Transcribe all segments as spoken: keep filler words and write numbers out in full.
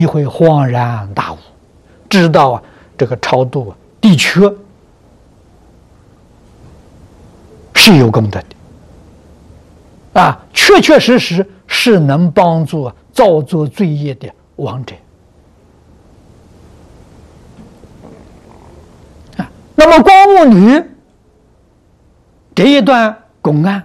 你会恍然大悟，知道啊，这个超度啊，的确是有功德的，啊，确确实实是能帮助啊造作罪业的亡者。啊，那么光目女这一段公案，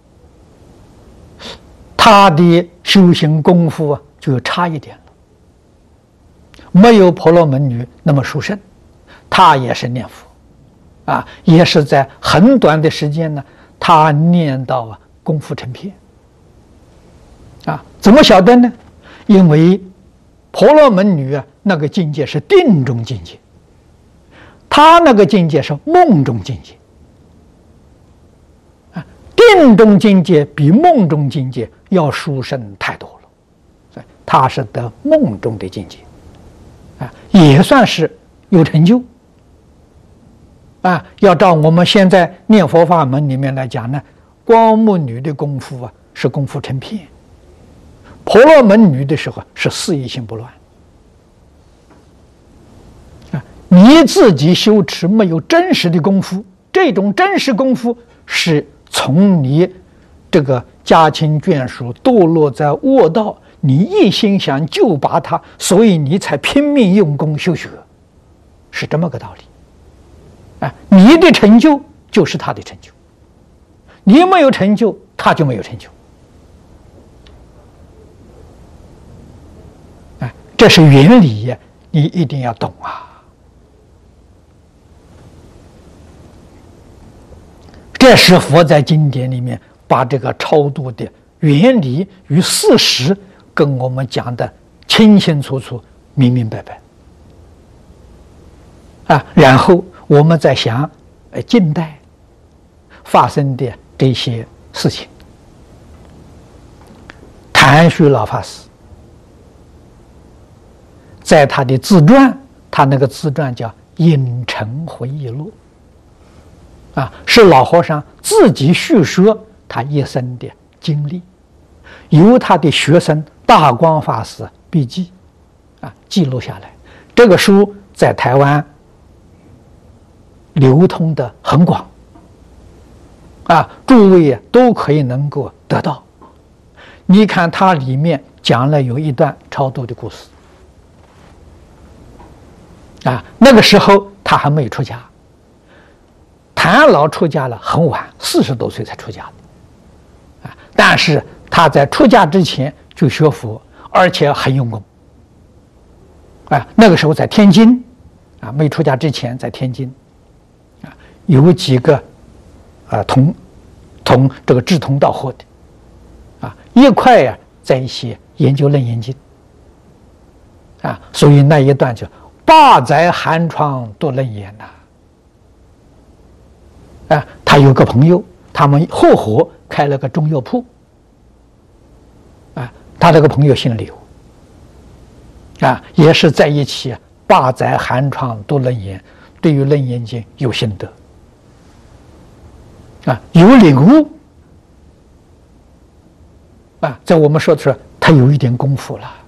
他的修行功夫啊就差一点了。没有婆罗门女那么殊胜，他也是念佛，啊，也是在很短的时间呢，他念到啊功夫成片，啊，怎么晓得呢？因为婆罗门女啊那个境界是定中境界，他那个境界是梦中境界，啊，定中境界比梦中境界要殊胜太多了，所以他是得梦中的境界。啊，也算是有成就啊！要照我们现在念佛法门里面来讲呢，光目女的功夫啊是功夫成片，婆罗门女的时候是四意心不乱啊！你自己修持没有真实的功夫，这种真实功夫是从你这个家亲眷属堕落在恶道。你一心想救拔他，所以你才拼命用功修学，是这么个道理。啊，你的成就就是他的成就，你没有成就，他就没有成就。啊，这是原理呀，你一定要懂啊。这是佛在经典里面把这个超度的原理与事实跟我们讲的清清楚楚、明明白白啊，然后我们再想，呃，近代发生的这些事情，谭旭老法师在他的自传，他那个自传叫《影城回忆录》啊，是老和尚自己叙说他一生的经历，由他的学生大光法师笔记啊记录下来。这个书在台湾流通的很广啊，诸位都可以能够得到。你看它里面讲了有一段超度的故事啊，那个时候他还没有出家，谭老出家了很晚，四十多岁才出家的啊，但是他在出家之前就学佛，而且很用功。啊，那个时候在天津，啊，没出家之前在天津，啊，有几个，啊，同同这个志同道合的，啊，一块呀、啊、在一起研究《楞严经》，啊，所以那一段就八载寒窗读楞严呐，啊，他有个朋友，他们合伙开了个中药铺。啊，他这个朋友姓刘，啊，也是在一起八载寒窗读楞严，对于楞严经有心得，啊，有领悟，啊，在我们说的时候，他有一点功夫了，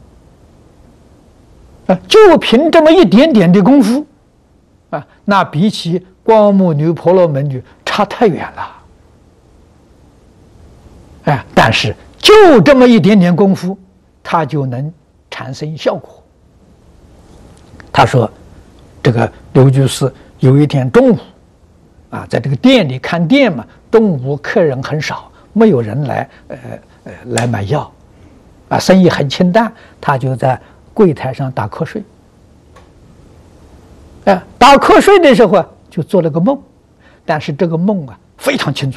啊，就凭这么一点点的功夫，啊，那比起光目女、婆罗门女差太远了，哎，但是。就这么一点点功夫，他就能产生效果。他说：“这个刘居士有一天中午，啊，在这个店里看店嘛，中午客人很少，没有人来，呃呃来买药，啊，生意很清淡，他就在柜台上打瞌睡。哎、呃，打瞌睡的时候啊，就做了个梦，但是这个梦啊非常清楚。”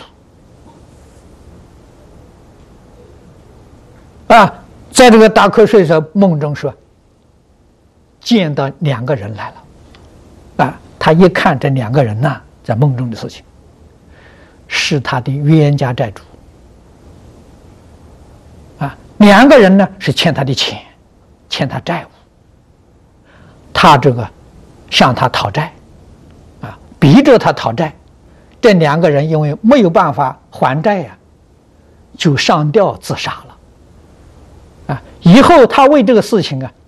啊，在这个打瞌睡的梦中说，见到两个人来了，啊，他一看这两个人呐、啊，在梦中的事情，是他的冤家债主，啊，两个人呢是欠他的钱，欠他债务，他这个向他讨债，啊，逼着他讨债，这两个人因为没有办法还债呀、啊，就上吊自杀了。啊，以后他为这个事情啊